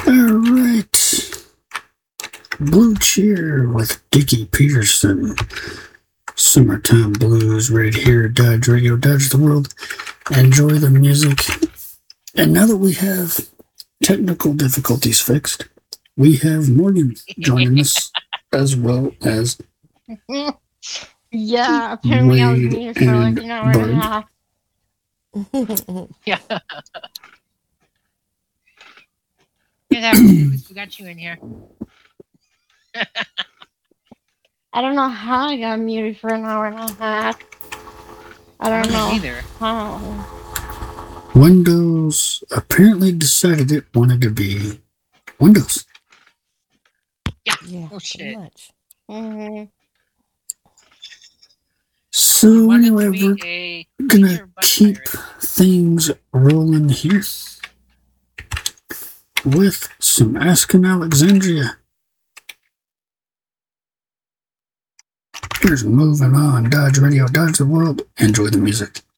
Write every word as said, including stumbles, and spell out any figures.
All right. Blue Cheer with Dickie Peterson. Summertime Blues right here. Dodge Radio, Dodge the World. Enjoy the music. And now that we have technical difficulties fixed, we have Morgan joining us as well as yeah, apparently I was Wade muted for like an hour and a half. Yeah. Yeah, we got you in here. I don't know how I got muted for an hour and a half. I don't, I don't know either. how. Windows apparently decided it wanted to be Windows. Yeah. Yeah, Oh, pretty shit. much. Mm-hmm. So You wanted to anyway, be we're a gonna major bus keep pirate. things rolling here with some Asking Alexandria. Here's Moving On, Dodge Radio, Dodge the World. Enjoy the music.